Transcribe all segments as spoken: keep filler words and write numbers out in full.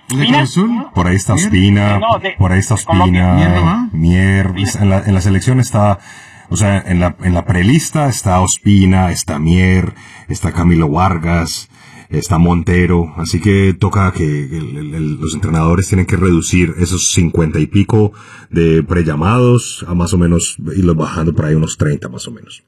¿De Cruz Azul? Por ahí está Mier. Ospina, No, de- por ahí está de Colombia. Ospina, ¿Mier no va? Mier, en la, en la selección está, o sea, en la, en la prelista está Ospina, está Mier, está Camilo Vargas, está Montero, así que toca que el, el, el, los entrenadores tienen que reducir esos cincuenta y pico de prellamados a más o menos, irlos bajando por ahí unos treinta más o menos.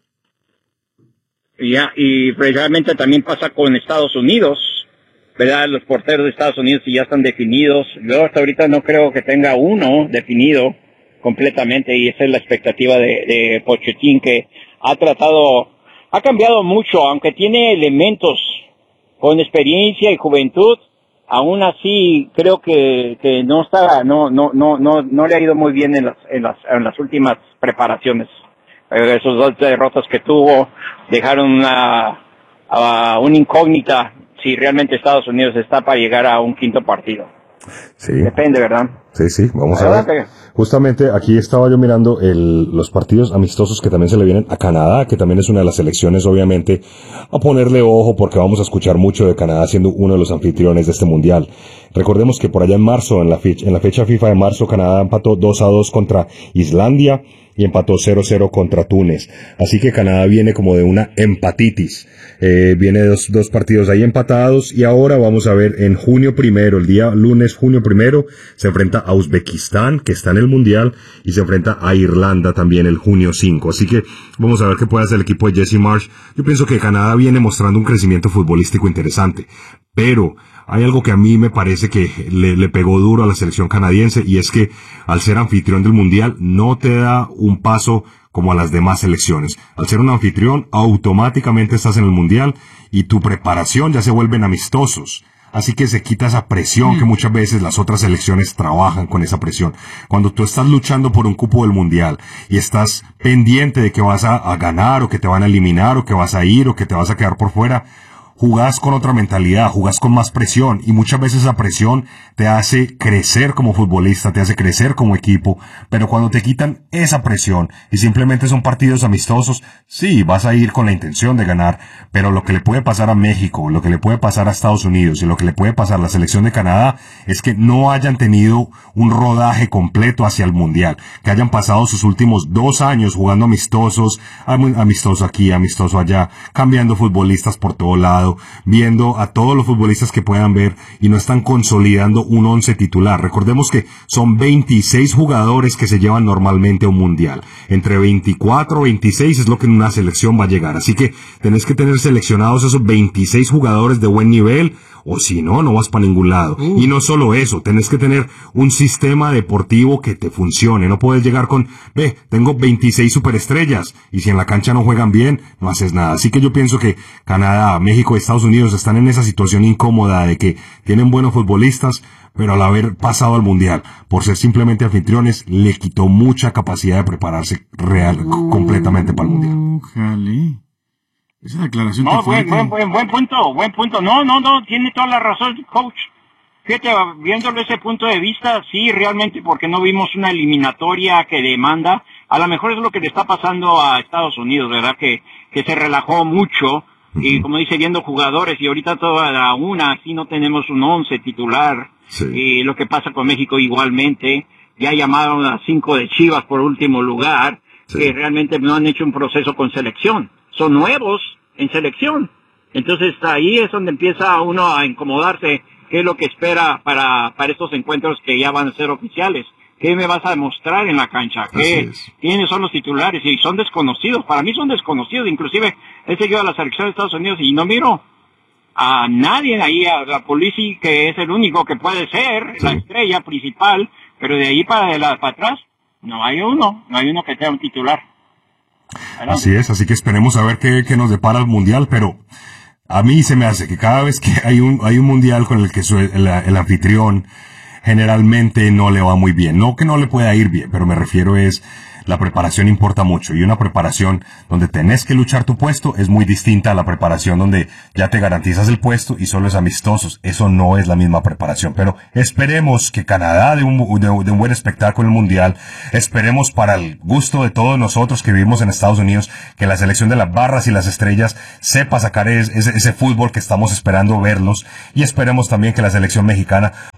Ya, y precisamente también pasa con Estados Unidos, ¿verdad? Los porteros de Estados Unidos ya están definidos. Yo hasta ahorita no creo que tenga uno definido completamente, y esa es la expectativa de, de Pochettino, que ha tratado, ha cambiado mucho, aunque tiene elementos con experiencia y juventud. Aún así creo que, que no está, no, no, no, no, no le ha ido muy bien en las, en las, en las últimas preparaciones. Eh, esos dos derrotas que tuvo dejaron una, uh, una incógnita si realmente Estados Unidos está para llegar a un quinto partido. Sí. Depende, ¿verdad? Sí, sí, vamos a ver. Justamente aquí estaba yo mirando el, los partidos amistosos que también se le vienen a Canadá, que también es una de las selecciones, obviamente, a ponerle ojo, porque vamos a escuchar mucho de Canadá siendo uno de los anfitriones de este mundial. Recordemos que por allá en marzo, en la fecha, en la fecha FIFA de marzo, Canadá empató dos a dos contra Islandia y empató cero cero contra Túnez. Así que Canadá viene como de una empatitis. Eh, viene de dos, dos partidos ahí empatados, y ahora vamos a ver en junio primero, el día lunes junio primero, se enfrenta a Uzbekistán, que está en el mundial, y se enfrenta a Irlanda también el junio cinco. Así que vamos a ver qué puede hacer el equipo de Jesse Marsch. Yo pienso que Canadá viene mostrando un crecimiento futbolístico interesante, pero hay algo que a mí me parece que le, le pegó duro a la selección canadiense, y es que al ser anfitrión del mundial no te da un paso como a las demás selecciones. Al ser un anfitrión, automáticamente estás en el mundial y tu preparación ya se vuelven amistosos. Así que se quita esa presión que muchas veces las otras selecciones trabajan con esa presión. Cuando tú estás luchando por un cupo del mundial y estás pendiente de que vas a, a ganar, o que te van a eliminar, o que vas a ir, o que te vas a quedar por fuera, jugás con otra mentalidad, jugás con más presión, y muchas veces esa presión te hace crecer como futbolista, te hace crecer como equipo. Pero cuando te quitan esa presión y simplemente son partidos amistosos, sí, vas a ir con la intención de ganar, pero lo que le puede pasar a México, lo que le puede pasar a Estados Unidos y lo que le puede pasar a la selección de Canadá es que no hayan tenido un rodaje completo hacia el mundial, que hayan pasado sus últimos dos años jugando amistosos, amistoso aquí, amistoso allá, cambiando futbolistas por todo lado, viendo a todos los futbolistas que puedan ver, y no están consolidando un once titular. Recordemos que son veintiséis jugadores que se llevan normalmente a un mundial. Entre veinticuatro o veintiséis es lo que en una selección va a llegar. Así que tenés que tener seleccionados esos veintiséis jugadores de buen nivel, o si no, no vas para ningún lado. Uh. Y no solo eso, tenés que tener un sistema deportivo que te funcione. No puedes llegar con, ve, tengo veintiséis superestrellas, y si en la cancha no juegan bien, no haces nada. Así que yo pienso que Canadá, México y Estados Unidos están en esa situación incómoda de que tienen buenos futbolistas, pero al haber pasado al mundial, por ser simplemente anfitriones, le quitó mucha capacidad de prepararse real, uh, completamente para el mundial. Jale. Esa declaración no, buen, buen, buen, buen punto, buen punto. No, no, no, tiene toda la razón, coach. Fíjate, viéndolo desde ese punto de vista, sí, realmente, porque no vimos una eliminatoria que demanda. A lo mejor es lo que le está pasando a Estados Unidos, ¿verdad? Que, que se relajó mucho. Y como dice, viendo jugadores, y ahorita toda la una, así no tenemos un once titular. Sí. Y lo que pasa con México igualmente. Ya llamaron a cinco de Chivas por último lugar, sí, que realmente no han hecho un proceso con selección. Son nuevos en selección. Entonces ahí es donde empieza uno a incomodarse. ¿Qué es lo que espera para, para estos encuentros que ya van a ser oficiales? ¿Qué me vas a demostrar en la cancha? ¿Qué, ¿Quiénes son los titulares? Y son desconocidos. Para mí son desconocidos. Inclusive he seguido a la selección de Estados Unidos y no miro a nadie ahí, a la Pulisic, que es el único que puede ser sí, la estrella principal, pero de ahí para, de la, para atrás no hay uno, no hay uno que sea un titular. ¿Verdad? Así es, así que esperemos a ver qué, qué nos depara el mundial, pero a mí se me hace que cada vez que hay un, hay un mundial con el que su, el, el anfitrión generalmente no le va muy bien. No que no le pueda ir bien, pero me refiero es, la preparación importa mucho, y una preparación donde tenés que luchar tu puesto es muy distinta a la preparación donde ya te garantizas el puesto y solo es amistosos. Eso no es la misma preparación, pero esperemos que Canadá dé un, de, de un buen espectáculo en el mundial. Esperemos, para el gusto de todos nosotros que vivimos en Estados Unidos, que la selección de las barras y las estrellas sepa sacar ese, ese, ese fútbol que estamos esperando verlos, y esperemos también que la selección mexicana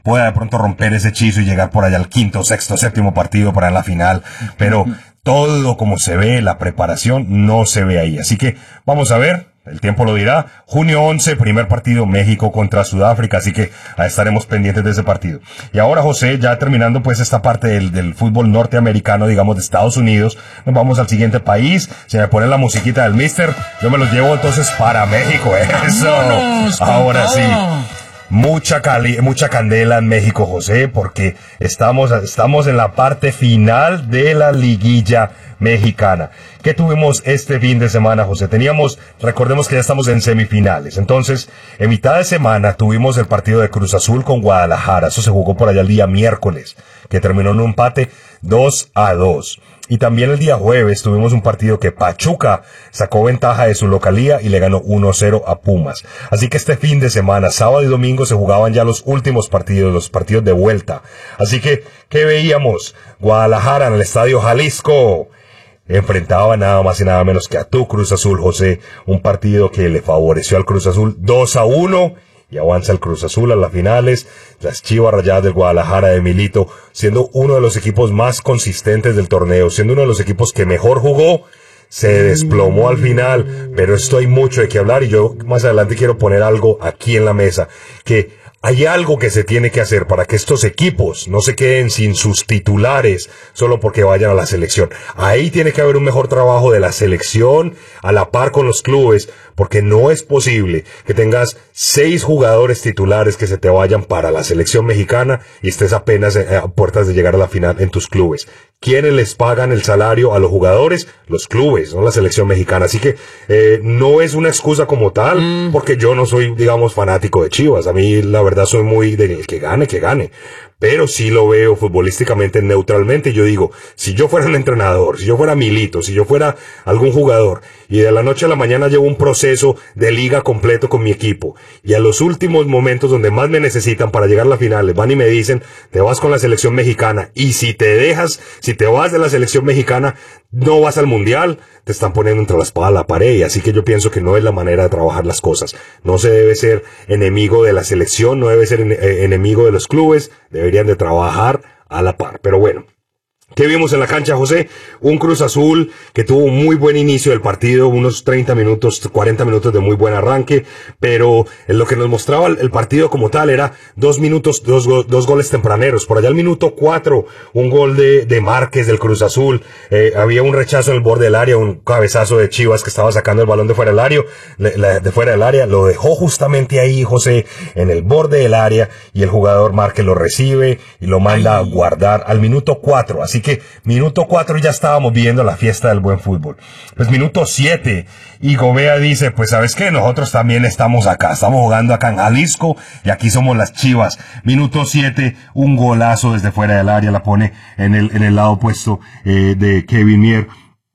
pueda de pronto romper ese hechizo y llegar por allá al quinto, sexto, séptimo partido para la final, pero todo como se ve, la preparación no se ve ahí. Así que vamos a ver. El tiempo lo dirá. Junio once, primer partido, México contra Sudáfrica, así que estaremos pendientes de ese partido. Y ahora, José, ya terminando pues esta parte del, del fútbol norteamericano, digamos de Estados Unidos, nos vamos al siguiente país. Se me pone la musiquita del Mister, yo me los llevo entonces para México. Eso. ¡Vámonos, Ahora con sí. todo! Mucha cali mucha candela en México, José, porque estamos, estamos en la parte final de la liguilla mexicana. ¿Qué tuvimos este fin de semana, José? Teníamos, recordemos que ya estamos en semifinales. Entonces, en mitad de semana tuvimos el partido de Cruz Azul con Guadalajara. Eso se jugó por allá el día miércoles, que terminó en un empate dos a dos. Y también el día jueves tuvimos un partido que Pachuca sacó ventaja de su localía y le ganó uno cero a Pumas. Así que este fin de semana, sábado y domingo, se jugaban ya los últimos partidos, los partidos de vuelta. Así que, ¿qué veíamos? Guadalajara en el Estadio Jalisco enfrentaba nada más y nada menos que a tu Cruz Azul, José. Un partido que le favoreció al Cruz Azul dos a uno. Y avanza el Cruz Azul a las finales, las Chivas Rayadas del Guadalajara de Milito, siendo uno de los equipos más consistentes del torneo, siendo uno de los equipos que mejor jugó, se desplomó al final, pero esto hay mucho de qué hablar y yo más adelante quiero poner algo aquí en la mesa, que hay algo que se tiene que hacer para que estos equipos no se queden sin sus titulares solo porque vayan a la selección. Ahí tiene que haber un mejor trabajo de la selección a la par con los clubes, porque no es posible que tengas seis jugadores titulares que se te vayan para la selección mexicana y estés apenas a puertas de llegar a la final en tus clubes. ¿Quiénes les pagan el salario a los jugadores? Los clubes, no la selección mexicana. Así que eh, no es una excusa como tal, mm. porque yo no soy, digamos, fanático de Chivas. A mí, la verdad, soy muy de que gane, que gane. Pero sí lo veo futbolísticamente neutralmente. Yo digo, si yo fuera un entrenador, si yo fuera Milito, si yo fuera algún jugador, y de la noche a la mañana llevo un proceso de liga completo con mi equipo, y a los últimos momentos donde más me necesitan para llegar a la final, les van y me dicen, te vas con la selección mexicana, y si te dejas, si te vas de la selección mexicana, no vas al mundial, te están poniendo entre la espada y la pared, y así que yo pienso que no es la manera de trabajar las cosas. No se debe ser enemigo de la selección, no debe ser en, eh, enemigo de los clubes, deberían de trabajar a la par. Pero bueno, ¿qué vimos en la cancha, José? Un Cruz Azul que tuvo un muy buen inicio del partido, unos treinta minutos, cuarenta minutos de muy buen arranque, pero en lo que nos mostraba el partido como tal era dos minutos, dos, dos goles tempraneros. Por allá al minuto cuatro, un gol de, de Márquez del Cruz Azul, eh, había un rechazo en el borde del área, un cabezazo de Chivas que estaba sacando el balón de fuera del área, de fuera del área, lo dejó justamente ahí, José, en el borde del área, y el jugador Márquez lo recibe y lo manda a guardar al minuto cuatro. Así que minuto cuatro ya estábamos viendo la fiesta del buen fútbol. Pues minuto siete, y Gobea dice, pues ¿sabes qué? Nosotros también estamos acá, estamos jugando acá en Jalisco, y aquí somos las Chivas. Minuto siete, un golazo desde fuera del área, la pone en el, en el lado opuesto eh, de Kevin Mier.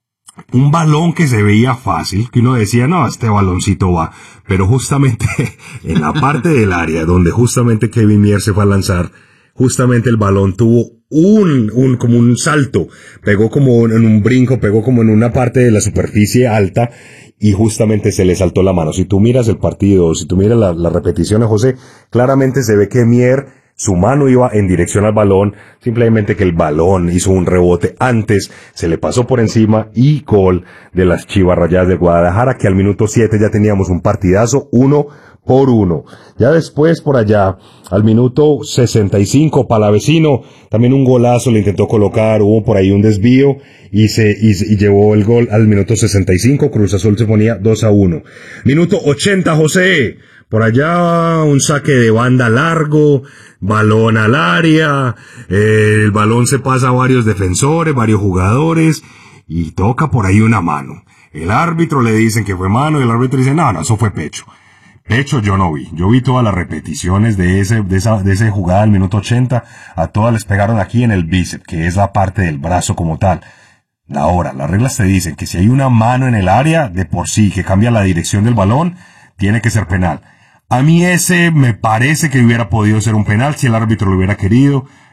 Un balón que se veía fácil, que uno decía, no, este baloncito va, pero justamente en la parte del área, donde justamente Kevin Mier se fue a lanzar, justamente el balón tuvo un, un, como un salto, pegó como en un brinco, pegó como en una parte de la superficie alta, y justamente se le saltó la mano. Si tú miras el partido, si tú miras la, la repetición, José, claramente se ve que Mier, su mano iba en dirección al balón, simplemente que el balón hizo un rebote antes, se le pasó por encima, y gol de las Chivas Rayadas de Guadalajara, que al minuto siete ya teníamos un partidazo, uno por uno. Ya después, por allá, al minuto sesenta y cinco, Palavecino, también un golazo, le intentó colocar, hubo por ahí un desvío, y se, y, y llevó el gol al minuto sesenta y cinco, Cruz Azul se ponía dos a uno. Minuto ochenta, José, por allá un saque de banda largo, balón al área, eh, el balón se pasa a varios defensores, varios jugadores, y toca por ahí una mano. El árbitro le dicen que fue mano, y el árbitro dice, no, no, eso fue pecho. Pecho yo no vi, yo vi todas las repeticiones de ese, de esa, de esa jugada al minuto ochenta, a todas les pegaron aquí en el bíceps, que es la parte del brazo como tal. Ahora, las reglas te dicen que si hay una mano en el área, de por sí, que cambia la dirección del balón, tiene que ser penal. A mí ese me parece que hubiera podido ser un penal si el árbitro lo hubiera querido.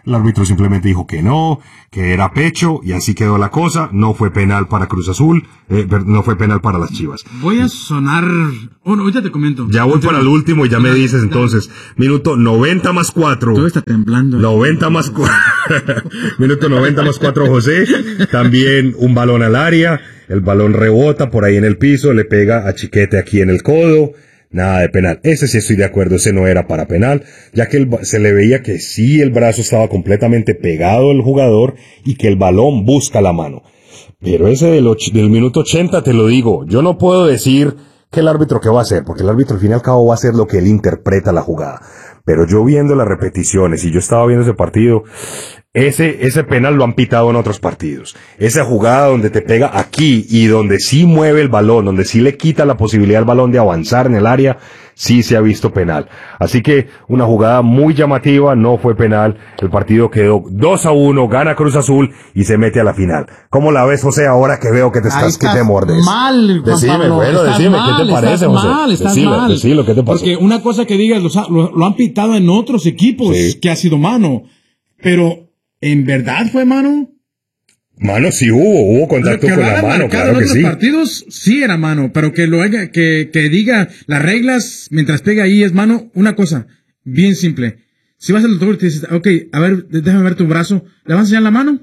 El árbitro simplemente dijo que no, que era pecho, y así quedó la cosa. No fue penal para Cruz Azul, eh, no fue penal para las Chivas. Voy a sonar... Oh, no, ahorita te comento. Ya voy para el último y ya me dices entonces. Minuto noventa más cuatro. Todo está temblando. noventa más cuatro. Minuto noventa más cuatro, José. También un balón al área. El balón rebota por ahí en el piso, le pega a Chiquete aquí en el codo. Nada de penal. Ese sí estoy de acuerdo, ese no era para penal, ya que el, se le veía que sí el brazo estaba completamente pegado al jugador y que el balón busca la mano. Pero ese del, och- del minuto ochenta, te lo digo, yo no puedo decir que el árbitro qué va a hacer, porque el árbitro al fin y al cabo va a hacer lo que él interpreta la jugada. Pero yo viendo las repeticiones y yo estaba viendo ese partido, ese, ese penal lo han pitado en otros partidos. Esa jugada donde te pega aquí y donde sí mueve el balón, donde sí le quita la posibilidad al balón de avanzar en el área, sí se ha visto penal. Así que una jugada muy llamativa, no fue penal. El partido quedó dos a uno, gana Cruz Azul y se mete a la final. ¿Cómo la ves, José, ahora que veo que te estás, que te mordes? Mal, Juan Decime, Pablo, bueno, estás decime, mal, ¿qué te parece, estás José? mal, estás Decilo, mal. decilo, ¿qué te pasó? Porque una cosa que digas, lo, lo, lo han pitado en otros equipos, Sí. que ha sido mano. Pero, ¿en verdad fue mano? Mano sí hubo, hubo Lo contacto que con lo la hayan mano, marcado claro en que otros sí. partidos, sí era mano, pero que lo haga, que, que diga las reglas mientras pega ahí es mano, una cosa, bien simple. Si vas al doctor y te dices, ok, a ver, déjame ver tu brazo, ¿le vas a enseñar la mano?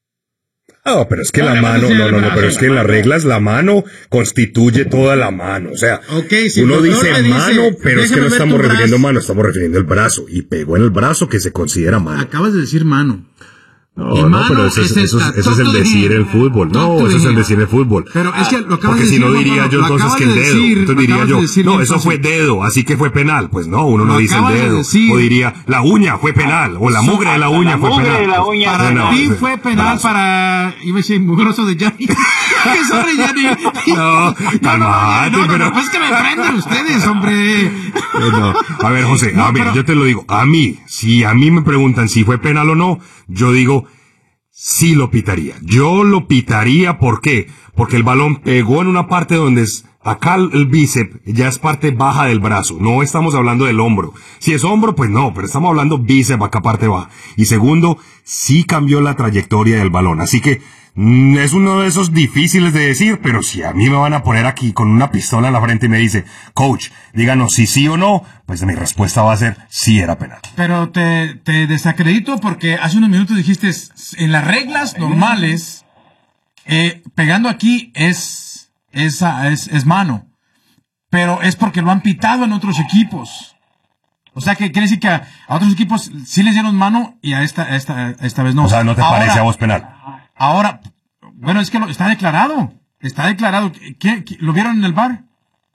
No, pero es que No, la le vas a mano, enseñar no, el no, no, brazo, pero es que en las reglas la mano constituye toda la mano, o sea, Ok, si el uno doctor dice me dice, mano, pero es que déjame no ver estamos tu refiriendo brazo. mano, estamos refiriendo el brazo, y pegó en el brazo que se considera mano. Acabas de decir mano. No, Y no, mano pero eso es, es eso es, esta, eso es el talk to decir him. en fútbol. No, Talk to eso es el him. decir en fútbol. Pero es que lo acabas Porque de si decir, no Juan diría Pablo, yo lo entonces acabas que el de dedo. decir, Entonces lo diría acabas yo, de decir no, bien eso fue fácil. dedo, así que fue penal. Pues no, uno no Lo dice el acabas de dedo. decir. O diría, la uña fue penal, o la mugre de la uña la fue mugre penal. de la uña Para fue No, ti no, fue penal, brazo. para... Iba a decir mugroso de Yanni. Sorry, Yanni. No, calmate, no, no, pero- no, pues es que me prenden ustedes, hombre. Eh, no. A ver, José, No, a ver, pero- yo te lo digo. A mí, si a mí me preguntan si fue penal o no, yo digo, sí lo pitaría. Yo lo pitaría, ¿por qué? Porque el balón pegó en una parte donde es, acá el, el bíceps ya es parte baja del brazo. No estamos hablando del hombro. Si es hombro, pues no, pero estamos hablando bíceps acá parte baja. Y segundo, sí cambió la trayectoria del balón. Así que, mm, es uno de esos difíciles de decir, pero si a mí me van a poner aquí con una pistola en la frente y me dice, coach, díganos si sí o no, pues mi respuesta va a ser, sí era penal. Pero te, te desacredito porque hace unos minutos dijiste, en las reglas normales, eh, pegando aquí es, es, es, es mano. Pero es porque lo han pitado en otros equipos. O sea, que quiere decir que a, a otros equipos sí les dieron mano y a esta, a esta, a esta vez no. O sea, ¿no te Ahora- parece a vos penal? Ahora, bueno, es que lo, está declarado. Está declarado. ¿Qué, qué- lo vieron en el bar?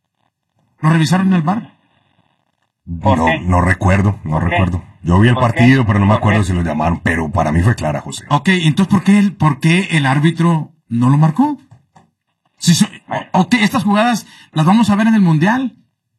¿Lo revisaron en el bar? ¿Por No, qué? no recuerdo, no ¿Por qué? recuerdo. Yo vi el ¿Por partido, qué? pero no me ¿Por acuerdo qué? si lo llamaron, pero para mí fue clara, José. Ok, entonces, ¿por qué el, por qué el árbitro no lo marcó? Si so- ok, estas jugadas las vamos a ver en el Mundial.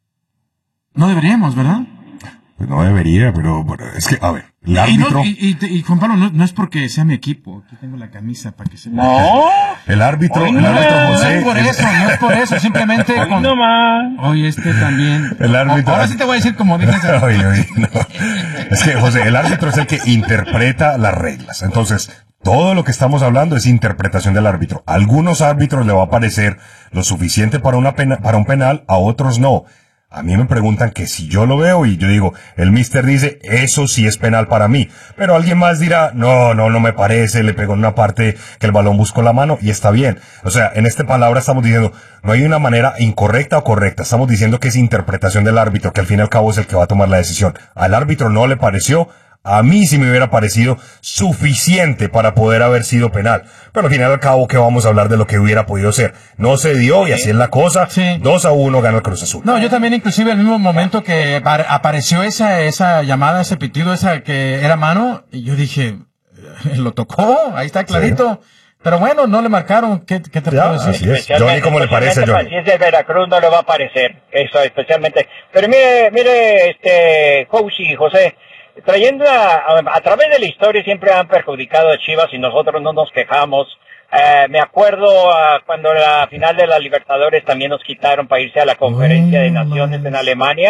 No deberíamos, ¿verdad? Pues no debería, pero, pero es que, a ver, el Y, no- árbitro, y, y- y, Juan Pablo, no, no es porque sea mi equipo. Aquí tengo la camisa para que se vea. No, el árbitro, Hoy el no árbitro más, No José, es por el- eso, no es por eso, simplemente hoy con... no más. Hoy este también. El árbitro- Ahora sí te voy a decir como dices. Oye, oye, no. Es que, José, el árbitro es el que interpreta las reglas. Entonces, todo lo que estamos hablando es interpretación del árbitro. A algunos árbitros le va a parecer lo suficiente para, una pena, para un penal, a otros no. A mí me preguntan que si yo lo veo y yo digo, el mister dice, eso sí es penal para mí. Pero alguien más dirá, no, no, no me parece, le pegó en una parte que el balón buscó la mano y está bien. O sea, en esta palabra estamos diciendo, no hay una manera incorrecta o correcta. Estamos diciendo que es interpretación del árbitro, que al fin y al cabo es el que va a tomar la decisión. Al árbitro no le pareció. A mí sí me hubiera parecido suficiente para poder haber sido penal. Pero al final y al cabo que vamos a hablar de lo que hubiera podido ser. No se dio y así es la cosa. Sí. dos a uno gana el Cruz Azul. No, yo también inclusive al mismo momento que apar- apareció esa, esa llamada, ese pitido, esa que era mano, y yo dije, eh, lo tocó, ahí está clarito. Pero bueno, no le marcaron, ¿qué, qué te Ya, puedo decir? así es. Johnny, ¿cómo le parece, especialmente Johnny? para- Si es de Veracruz no le va a parecer, eso especialmente. Pero mire, mire, este, coach y José, trayendo a, a, a través de la historia siempre han perjudicado a Chivas y nosotros no nos quejamos. Eh, me acuerdo uh, cuando la final de la Libertadores también nos quitaron para irse a la Conferencia de Naciones en Alemania.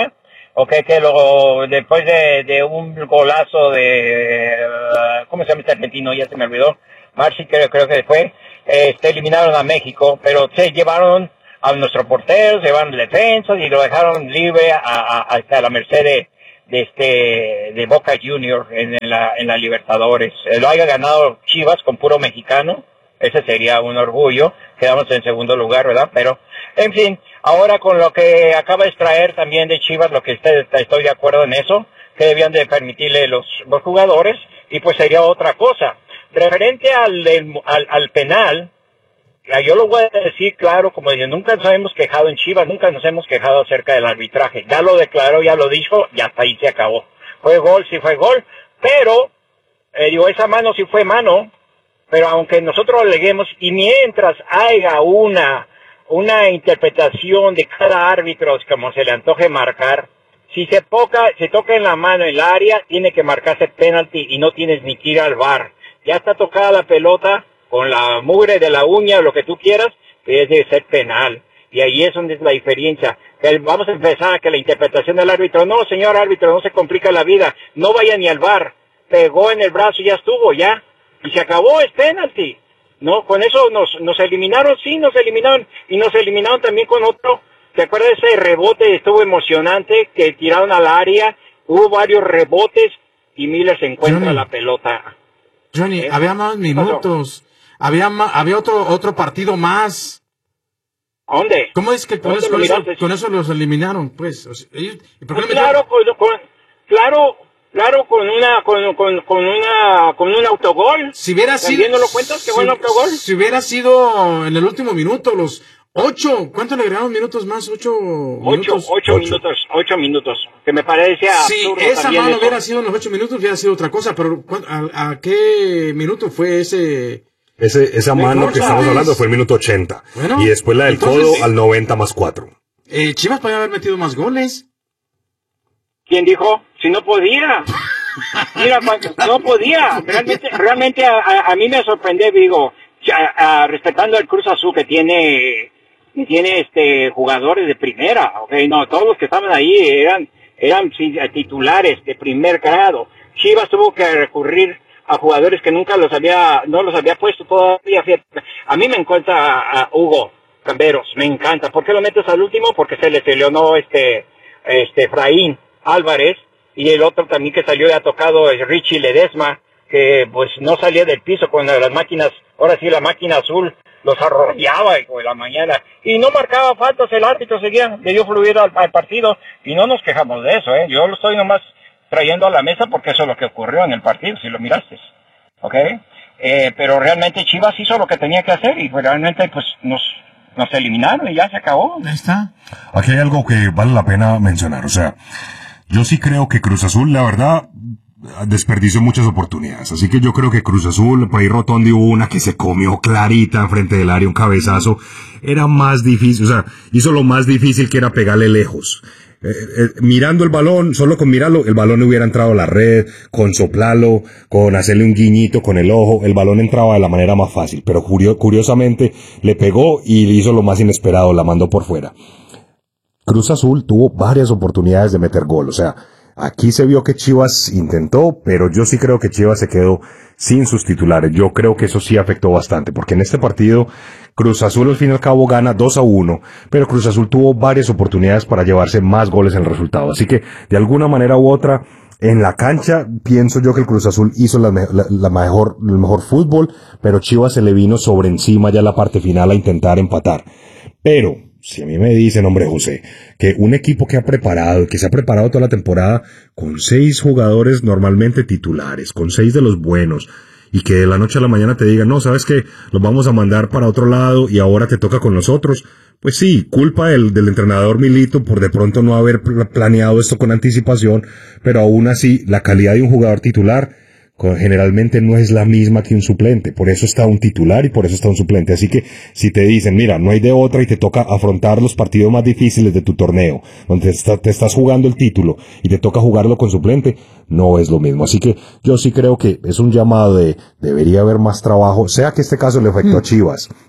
ok, que luego, después de, de un golazo de, uh, ¿cómo se llama este argentino? Ya se me olvidó, Marci creo, creo que fue, este, eliminaron a México, pero se llevaron a nuestro portero, se llevaron defensas y lo dejaron libre a, a, hasta la merced de, de este, de Boca Juniors en, en la, en la Libertadores. Eh, lo haya ganado Chivas con puro mexicano, ese sería un orgullo, quedamos en segundo lugar, ¿verdad? Pero, en fin, ahora con lo que acaba de extraer también de Chivas, lo que usted, estoy de acuerdo en eso, que debían de permitirle los, los jugadores, y pues sería otra cosa. Referente al, al, al penal, yo lo voy a decir claro, como dije, nunca nos hemos quejado en Chivas, nunca nos hemos quejado acerca del arbitraje. Ya lo declaró, ya lo dijo, y hasta ahí se acabó. Fue gol, sí fue gol, pero, eh, digo, esa mano sí fue mano, pero aunque nosotros aleguemos, y mientras haya una, una interpretación de cada árbitro, como se le antoje marcar, si se toca, se toca en la mano en el área, tiene que marcarse penalti y no tienes ni que ir al V A R. Ya está tocada la pelota, con la mugre de la uña o lo que tú quieras, pues debe ser penal. Y ahí es donde es la diferencia. Vamos a empezar a que la interpretación del árbitro, no señor árbitro, no se complica la vida, no vaya ni al V A R, pegó en el brazo y ya estuvo, ya. Y se acabó, es penalti. No, con eso nos, nos eliminaron, sí, nos eliminaron, y nos eliminaron también con otro. ¿Te acuerdas de ese rebote? Estuvo emocionante, que tiraron al área, hubo varios rebotes, y Miller se encuentra Johnny, la pelota. Johnny, ¿Eh? había más minutos, había ma, había otro, otro partido más. ¿Dónde? ¿Cómo es que con, eso, con, eso, con eso los eliminaron, pues? O sea, ellos, ¿y por qué pues no claro, con, con, claro, Claro, con una, con, con, con una, con un autogol. Si hubiera sido, ¿También no lo cuentas que si, fue un autogol? Si hubiera sido en el último minuto, los ocho, ¿cuánto le agregaron minutos más? Ocho, ocho minutos. Ocho, ocho minutos, ocho minutos, que me parece Si absurdo esa mano eso. hubiera sido en los ocho minutos, hubiera sido otra cosa, pero ¿a, a qué minuto fue ese? Ese, esa Me mano importa, que estamos ¿sabes? hablando fue el minuto ochenta. Bueno, y después la del entonces, codo al noventa más cuatro. Eh, Chivas podía haber metido más goles. ¿Quién dijo? Si no podía. Mira, no podía. Realmente, realmente a, a, a mí me sorprendió, digo, a, a, respetando al Cruz Azul que tiene, que tiene este jugadores de primera, okay, no, todos los que estaban ahí eran, eran titulares de primer grado. Chivas tuvo que recurrir a jugadores que nunca los había, no los había puesto todavía. A mí me encanta a, a Hugo Camberos, me encanta. ¿Por qué lo metes al último? Porque se le lesionó este, este Efraín Álvarez, y el otro también que salió y ha tocado es Richie Ledesma, que pues no salía del piso con las máquinas, ahora sí la máquina azul los arrollaba, hijo de la mañana, y no marcaba faltas, el árbitro seguía, le dio fluir al, al partido, y no nos quejamos de eso, eh, yo lo estoy nomás trayendo a la mesa porque eso es lo que ocurrió en el partido, si lo miraste, ¿ok? Eh, pero realmente Chivas hizo lo que tenía que hacer, y pues, realmente pues nos, nos eliminaron y ya se acabó. Ahí está. Aquí hay algo que vale la pena mencionar, o sea, yo sí creo que Cruz Azul, la verdad, desperdició muchas oportunidades. Así que yo creo que Cruz Azul, por ahí Rotondi hubo una que se comió clarita enfrente del área, un cabezazo. Era más difícil, o sea, hizo lo más difícil que era pegarle lejos. Eh, eh, mirando el balón, solo con mirarlo, el balón hubiera entrado a la red, con soplarlo, con hacerle un guiñito con el ojo, el balón entraba de la manera más fácil. Pero curio, curiosamente le pegó y hizo lo más inesperado, la mandó por fuera. Cruz Azul tuvo varias oportunidades de meter gol, o sea, aquí se vio que Chivas intentó, pero yo sí creo que Chivas se quedó sin sus titulares. Yo creo que eso sí afectó bastante, porque en este partido Cruz Azul al fin y al cabo gana dos a uno, pero Cruz Azul tuvo varias oportunidades para llevarse más goles en el resultado. Así que, de alguna manera u otra, en la cancha, pienso yo que el Cruz Azul hizo la, la, la mejor, el mejor fútbol, pero Chivas se le vino sobre encima ya en la parte final a intentar empatar. Pero si a mí me dicen, hombre José, que un equipo que ha preparado, que se ha preparado toda la temporada con seis jugadores normalmente titulares, con seis de los buenos, y que de la noche a la mañana te digan, no, ¿sabes qué? Los vamos a mandar para otro lado y ahora te toca con nosotros. Pues sí, culpa del, del entrenador Milito por de pronto no haber planeado esto con anticipación, pero aún así la calidad de un jugador titular generalmente no es la misma que un suplente, por eso está un titular y por eso está un suplente. Así que si te dicen, mira, no hay de otra y te toca afrontar los partidos más difíciles de tu torneo, donde te, está, te estás jugando el título y te toca jugarlo con suplente, no es lo mismo. Así que yo sí creo que es un llamado de debería haber más trabajo, sea que este caso le afectó mm. a Chivas,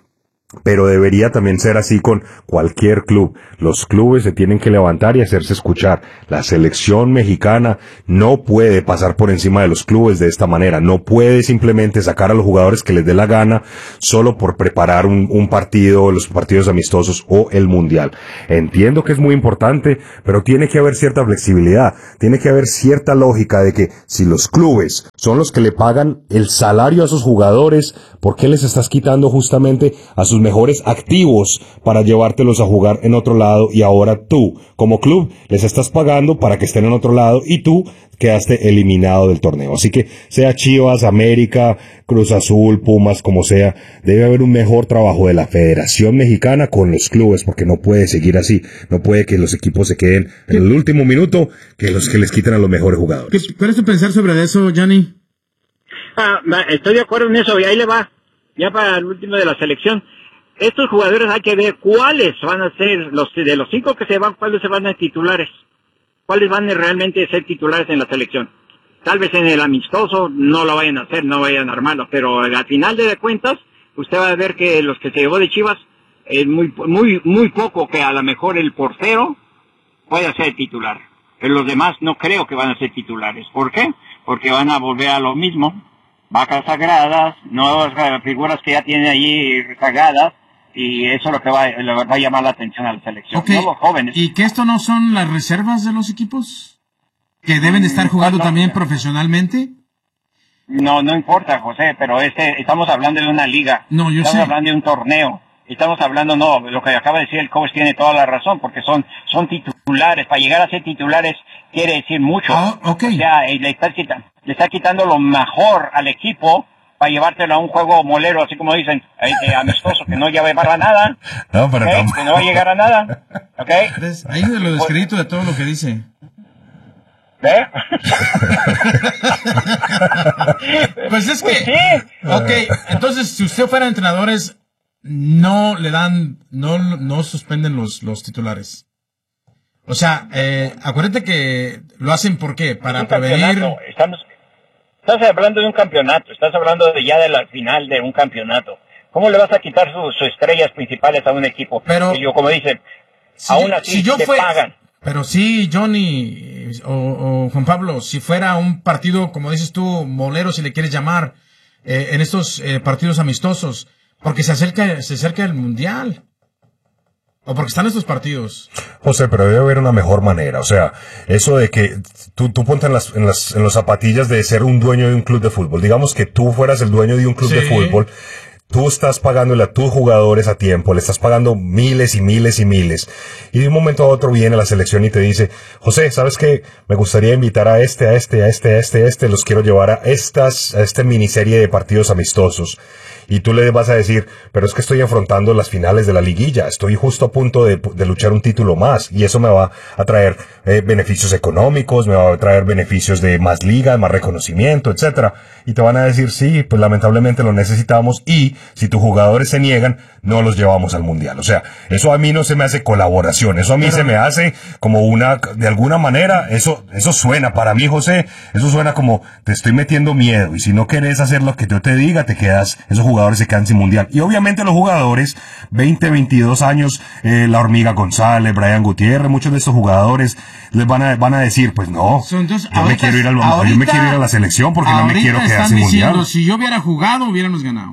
Pero debería también ser así con cualquier club. Los clubes se tienen que levantar y hacerse escuchar. La selección mexicana no puede pasar por encima de los clubes de esta manera. No puede simplemente sacar a los jugadores que les dé la gana solo por preparar un, un partido, los partidos amistosos o el mundial. Entiendo que es muy importante, pero tiene que haber cierta flexibilidad. Tiene que haber cierta lógica de que si los clubes son los que le pagan el salario a sus jugadores, ¿por qué les estás quitando justamente a sus mejores activos para llevártelos a jugar en otro lado? Y ahora tú, como club, les estás pagando para que estén en otro lado y tú quedaste eliminado del torneo. Así que sea Chivas, América, Cruz Azul, Pumas, como sea, debe haber un mejor trabajo de la Federación Mexicana con los clubes, porque no puede seguir así. No puede que los equipos se queden en el último minuto que los que les quiten a los mejores jugadores. ¿Qué, ¿Cuál es tu pensar sobre eso, Johnny? Ah, estoy de acuerdo en eso, y ahí le va, ya para el último de la selección. Estos jugadores hay que ver cuáles van a ser, los de los cinco que se van, cuáles se van a titulares, cuáles van a realmente ser titulares en la selección. Tal vez en el amistoso no lo vayan a hacer, no vayan a armarlo, pero al final de cuentas, usted va a ver que los que se llevó de Chivas, es muy, muy, muy poco que a lo mejor el portero pueda ser titular. Pero los demás no creo que van a ser titulares. ¿Por qué? Porque van a volver a lo mismo. Vacas sagradas, nuevas figuras que ya tienen allí rezagadas, y eso es lo que va, le va a llamar la atención a la selección. Okay. Nuevos jóvenes. ¿Y que esto no son las reservas de los equipos? ¿Que deben de estar jugando no, también profesionalmente? No, no importa, José, pero este, estamos hablando de una liga. No, yo estamos sé. hablando de un torneo. Estamos hablando, no, lo que acaba de decir el coach tiene toda la razón, porque son, son titulares. Para llegar a ser titulares quiere decir mucho. Ah, okay. O sea, le está quitando, le está quitando lo mejor al equipo para llevártelo a un juego molero, así como dicen, eh, amistoso, que no lleva a nada. No, pero ¿okay? no. Que no va a llegar a nada. ¿Ok? Ahí se lo descredito de todo lo que dice. ¿Eh? Pues es que, pues sí. Ok, entonces si usted fuera entrenadores, no le dan, no, no suspenden los, los titulares. O sea, eh, acuérdate que lo hacen ¿por qué? Para prevenir. Estamos, estás hablando de un campeonato, estás hablando de ya de la final de un campeonato. ¿Cómo le vas a quitar sus, sus estrellas principales a un equipo? Pero, y yo, como dicen, si, aún así si yo te fue, pagan. Pero sí, Johnny o, o Juan Pablo, si fuera un partido, como dices tú, molero, si le quieres llamar, eh, en estos eh, partidos amistosos, porque se acerca, se acerca el mundial. O porque están estos partidos. José, pero debe haber una mejor manera. O sea, eso de que tú, tú ponte en las, en las, en los zapatillas de ser un dueño de un club de fútbol. Digamos que tú fueras el dueño de un club sí. de fútbol. Tú estás pagándole a tus jugadores a tiempo, le estás pagando miles y miles y miles. Y de un momento a otro viene la selección y te dice, José, ¿sabes qué? Me gustaría invitar a este, a este, a este, a este, a este, los quiero llevar a estas, a esta miniserie de partidos amistosos. Y tú le vas a decir, pero es que estoy afrontando las finales de la liguilla, estoy justo a punto de, de luchar un título más, y eso me va a traer eh, beneficios económicos, me va a traer beneficios de más ligas, más reconocimiento, etcétera. Y te van a decir, sí, pues lamentablemente lo necesitamos, y si tus jugadores se niegan, no los llevamos al mundial. O sea, eso a mí no se me hace colaboración, eso a mí pero, se me hace como una, de alguna manera, eso, eso suena, para mí, José, eso suena como, te estoy metiendo miedo, y si no querés hacer lo que yo te diga, te quedas, esos jugadores se quedan sin mundial. Y obviamente los jugadores, veinte, veintidós años, eh, la Hormiga González, Brian Gutiérrez, muchos de estos jugadores les van a, van a decir, pues no, Entonces, yo, ahorita, me quiero ir al, ahorita, yo me quiero ir a la selección porque no me quiero quedar sin diciendo, mundial. Si yo hubiera jugado, hubiéramos ganado.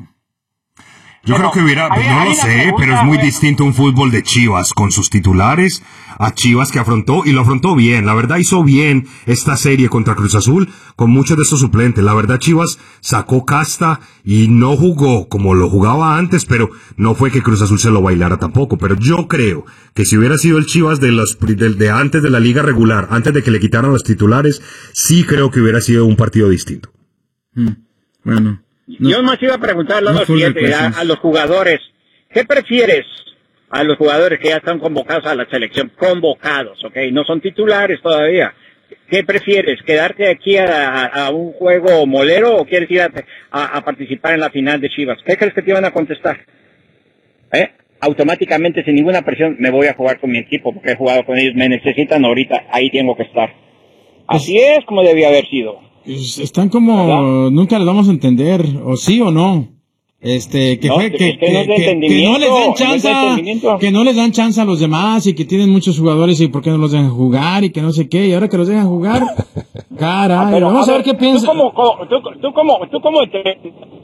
Yo bueno, creo que hubiera, pues no lo sé, pregunta, pero es muy bueno. distinto un fútbol de Chivas con sus titulares a Chivas que afrontó, y lo afrontó bien. La verdad hizo bien esta serie contra Cruz Azul con muchos de estos suplentes. La verdad Chivas sacó casta y no jugó como lo jugaba antes, pero no fue que Cruz Azul se lo bailara tampoco. Pero yo creo que si hubiera sido el Chivas de los de, de antes de la liga regular, antes de que le quitaran los titulares, sí creo que hubiera sido un partido distinto. Mm, bueno. No, Yo más iba a preguntar no siguiente, a, a los jugadores, ¿qué prefieres a los jugadores que ya están convocados a la selección? Convocados, ¿ok? No son titulares todavía. ¿Qué prefieres? ¿Quedarte aquí a, a, a un juego molero o quieres ir a, a, a participar en la final de Chivas? ¿Qué crees que te iban a contestar? ¿Eh? Automáticamente, sin ninguna presión, me voy a jugar con mi equipo porque he jugado con ellos. Me necesitan ahorita, ahí tengo que estar. Así es como debía haber sido. Están como, ¿verdad? Nunca les vamos a entender, o sí o no. Este, que, No, fue, que, es que no es de que, que, que no les dan chance, no es de entendimiento. que no les dan chance a los demás y que tienen muchos jugadores y por qué no los dejan jugar y que no sé qué, y ahora que los dejan jugar, caray, Ah, pero, vamos a ver, ver, qué piensa. Tú como, tú, tú como, tú como, entre...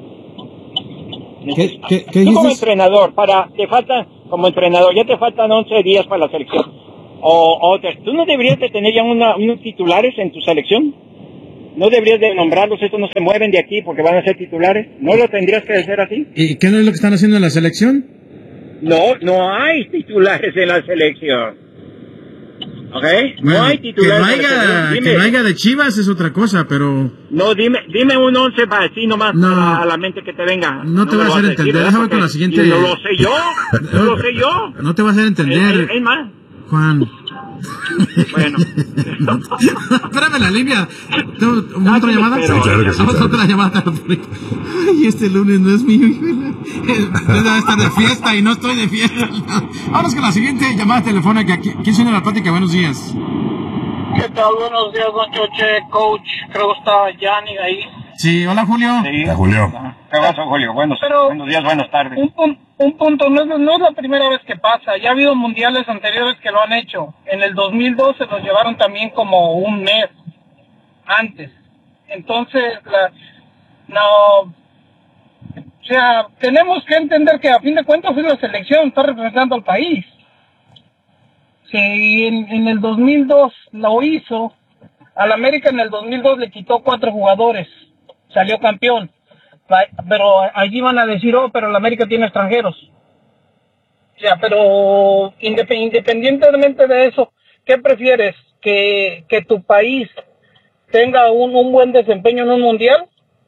¿Qué, qué, qué tú como dices? entrenador, para, te falta, como entrenador, ya te faltan once días para la selección. O, o te, ¿tú no deberías de tener ya una, unos titulares en tu selección? ¿No deberías de nombrarlos? Estos no se mueven de aquí porque van a ser titulares. ¿No lo tendrías que hacer así? ¿Y qué no es lo que están haciendo en la selección? No, no hay titulares en la selección. ¿Ok? Bueno, no hay titulares. que no en la haya, selección. Dime, que no haya de Chivas es otra cosa, pero... No, dime, dime un once para así nomás, No, para a la mente que te venga. no te me voy a lo hacer vas entender. decir, Déjame ¿verdad? con la Porque siguiente- No lo sé yo, no lo sé yo. No te voy a hacer entender, Es, es- es más, Juan. bueno. Espérame la línea. ¿Tengo Ah, otra sí, llamada? pero- Sí, claro que sí, Vamos a claro. otra llamada. Ay, este lunes no es mío. Debe estar de fiesta y no estoy de fiesta. Vamos con la siguiente llamada telefónica. ¿Quién suena la plática? Buenos días. ¿Qué tal? Buenos días, don Choche, coach. Creo que está Yanni ahí. Sí, hola Julio. Sí. Hola, Julio. ¿Qué pasó, Julio? Buenos, Pero- buenos días, buenas tardes. Un, pun- un punto, no es, no es la primera vez que pasa. Ya ha habido mundiales anteriores que lo han hecho. En el dos mil doce los llevaron también como un mes antes. Entonces, la, no... O sea, tenemos que entender que a fin de cuentas es la selección, está representando al país. Si en, en el dos mil dos lo hizo, al América en el dos mil dos le quitó cuatro jugadores, salió campeón. Pa- Pero allí van a decir, oh, pero el América tiene extranjeros. O sea, pero indep- independientemente de eso, ¿qué prefieres? ¿Que, que tu país tenga un, un buen desempeño en un mundial?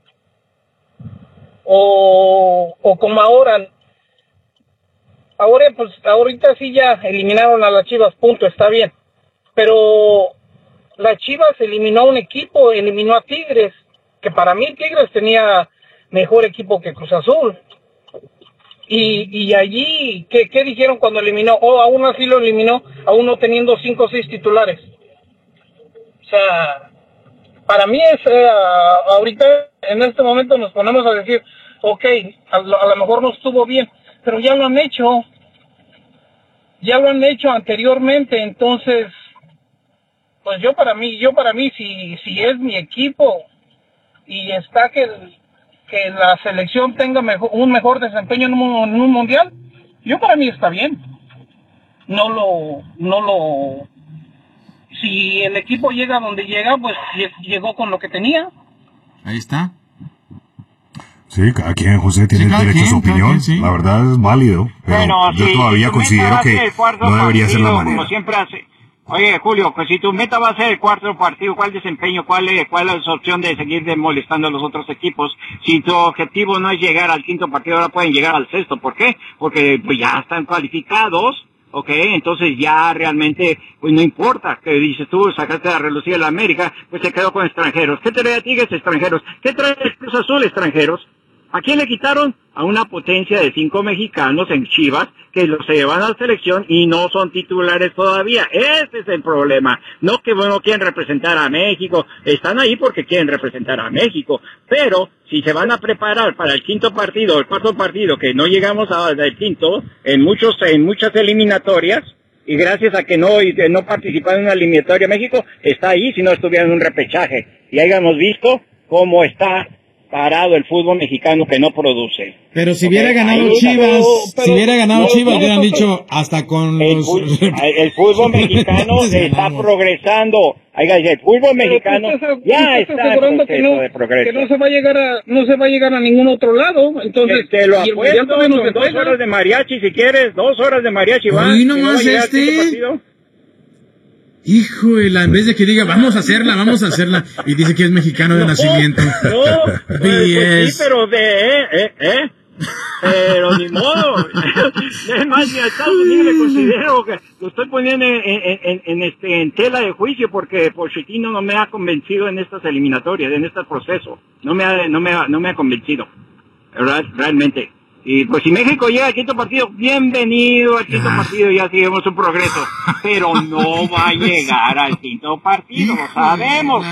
O, o como ahora, ahora pues ahorita sí ya eliminaron a las Chivas, punto, está bien. Pero las Chivas eliminó a un equipo, eliminó a Tigres, que para mí Tigres tenía mejor equipo que Cruz Azul. Y, y allí, ¿qué, ¿qué dijeron cuando eliminó? Oh, aún así lo eliminó, aún no teniendo cinco o seis titulares. O sea, para mí es, eh, ahorita, en este momento nos ponemos a decir, ok, a lo, a lo mejor no estuvo bien, pero ya lo han hecho, ya lo han hecho anteriormente, entonces, pues yo para mí, yo para mí, si, si es mi equipo y está que, el, que la selección tenga mejor, un mejor desempeño en un, en un mundial, yo para mí está bien. No lo, no lo, si el equipo llega donde llega, pues llegó con lo que tenía. Ahí está. Sí, cada quien, José, tiene Sí, cada derecho a su quien, cada opinión. quien, sí. La verdad es válido. Pero Bueno, yo si- todavía si tu considero meta va a que ser el cuarto no debería ser la partido, manera. Como siempre hace. Oye, Julio, pues si tu meta va a ser el cuarto partido, ¿cuál desempeño, cuál es, cuál es la opción de seguir de molestando a los otros equipos? Si tu objetivo no es llegar al quinto partido, ahora pueden llegar al sexto. ¿Por qué? Porque pues ya están cualificados, ¿ok? Entonces ya realmente, pues no importa, que dices tú, sacaste a relucir la América, pues se quedó con extranjeros. ¿Qué trae a Tigres? Extranjeros. ¿Qué trae el Cruz Azul? Extranjeros. ¿A quién le quitaron? A una potencia de cinco mexicanos en Chivas que los llevan a la selección y no son titulares todavía. Ese es el problema. No que no quieren representar a México. Están ahí porque quieren representar a México. Pero si se van a preparar para el quinto partido, el cuarto partido, que no llegamos al quinto, en muchos, en muchas eliminatorias, y gracias a que no, no participaron en una eliminatoria México, está ahí si no estuviera en un repechaje. Y hayamos visto cómo está parado el fútbol mexicano que no produce. Pero si hubiera Ok, ganado ahí, Chivas, pero- si pero- hubiera ganado no, Chivas, no, hubieran no, dicho hasta con El, los... fútbol, el fútbol mexicano está Ganamos. progresando. Oiga, el fútbol mexicano Pero tú estás- ya tú estás está en asegurando que proceso no, de progreso. que no se va a llegar a no se va a llegar a ningún otro lado, entonces Te, te lo y el apuesto, mundial todavía no son se dos juega. horas de mariachi si quieres, dos horas de mariachi va. Hoy y no va a nomás llegar al este. quinto partido. Híjole, en vez de que diga, vamos a hacerla, vamos a hacerla, y dice que es mexicano de nacimiento. No, pues, B S. pues sí, pero de, eh, eh, eh. Pero ni modo. Es más, ni a Estados Unidos le considero que lo estoy poniendo en, en, en, en este, en tela de juicio porque Pochettino no me ha convencido en estas eliminatorias, en este proceso. No me ha, no me ha, no me ha convencido. Real, realmente. Y pues si México llega al quinto partido, bienvenido al quinto Ah. partido, ya seguimos un progreso. Pero no va a llegar al quinto partido, lo sabemos.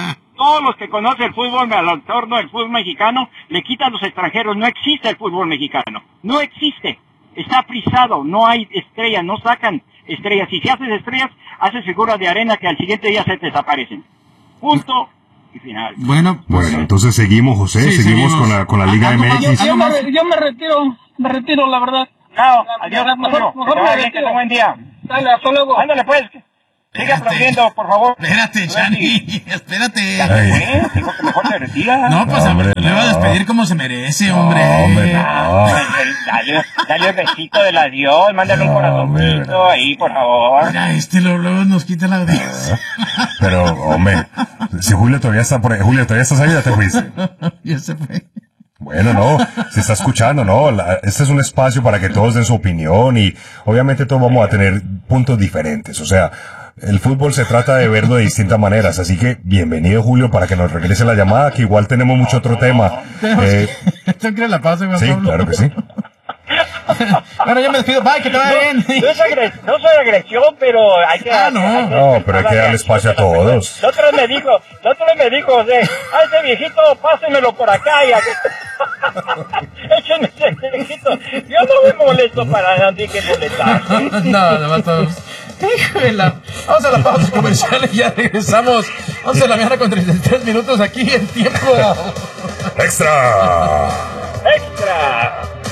todos los que conocen el fútbol, al entorno del fútbol mexicano, le quitan los extranjeros. No existe el fútbol mexicano. No existe. Está frisado. No hay estrellas. No sacan estrellas. Si haces estrellas, haces figuras de arena que al siguiente día se te desaparecen. Punto y final. Bueno, pues, bueno, entonces seguimos, José. Sí, seguimos, seguimos con la, con la Liga ¿Algo M X. Yo, yo, me, yo me retiro, me retiro, la verdad. Chao. Adiós, Mejor, mejor me retiro. buen día. Dale, hasta luego. Ándale, pues. Sigue aplaudiendo, por favor. Espérate, Chani, espérate. ¿Eh? Dijo que mejor se retira. No, pues No, hombre, le va a no. despedir como se merece, hombre. No, hombre, no. Dale, dale el besito del adiós, mándale un No, corazoncito hombre. ahí, por favor. Mira, este lo- luego nos quita la audiencia. Pero, hombre, si Julio todavía está por ahí, Julio, todavía estás ahí, ya te fuiste. Ya se fue. Bueno, no, se está escuchando, ¿no? La- este es un espacio para que todos den su opinión y obviamente todos vamos a tener puntos diferentes. O sea, el fútbol se trata de verlo de distintas maneras. Así que bienvenido, Julio, para que nos regrese la llamada, que igual tenemos mucho otro tema. Eh, ¿Tú crees la pausa, Juan sí, Pablo? claro que sí. Bueno, yo me despido. Bye, que te vaya bien. No es, agres- no soy agresión, pero hay que... Ah, no. hay que- No, pero hay que darle espacio a todos. El otro me dijo, el otro me dijo, José, a ese viejito, pásenmelo por acá y aquí. Échenme ese viejito. Yo no me molesto para nadie que molestar. No, no, todos. Híjole, vamos a la pausa comercial y ya regresamos. once de la mañana con treinta y tres minutos aquí en tiempo ¡Extra!